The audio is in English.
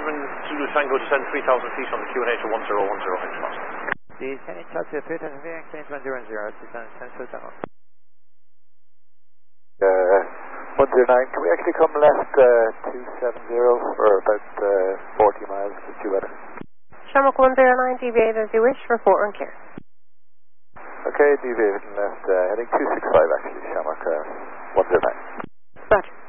Zulu Tango, descend 3,000 feet on the QNH at 1010 Hexmos. Descend Charlie, Peter, exchange 100, descend Central Tunnel. 109, can we actually come left 270 for about 40 miles to Duetta? Shamrock 109, deviate as you wish, report and clear. Okay, deviating left, heading 265 actually, Shamrock 109. Roger.